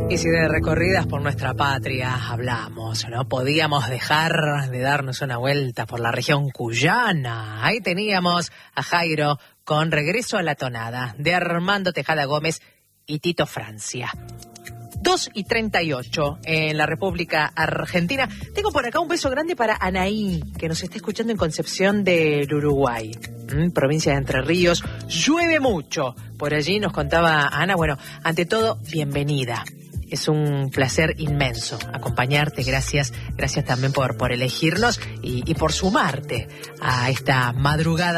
Y si de recorridas por nuestra patria hablamos, no podíamos dejar de darnos una vuelta por la región cuyana. Ahí teníamos a Jairo con Regreso a la Tonada, de Armando Tejada Gómez y Tito Francia. 2:38 en la República Argentina. Tengo por acá un beso grande para Anaí, que nos está escuchando en Concepción del Uruguay, provincia de Entre Ríos. Llueve mucho. Por allí nos contaba Ana. Bueno, ante todo, bienvenida. Es un placer inmenso acompañarte. Gracias también por elegirnos y por sumarte a esta madrugada